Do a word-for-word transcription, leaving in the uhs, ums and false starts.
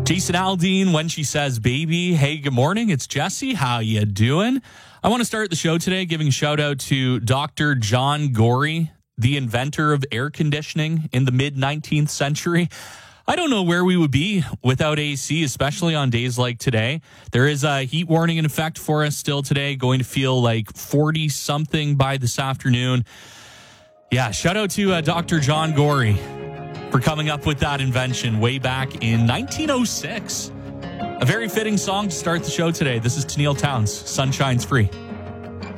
Jason Aldean, When She Says Baby. Hey, good morning. It's Jesse. How you doing? I want to start the show today giving a shout out to Doctor John Gorey, the inventor of air conditioning in the mid nineteenth century. I don't know where we would be without A C, especially on days like today. There is a heat warning in effect for us still today, going to feel like forty something by this afternoon. Yeah, shout out to uh, Doctor John Gorey for coming up with that invention way back in nineteen oh six. A very fitting song to start the show today. This is Tennille Townes, Sunshine's Free.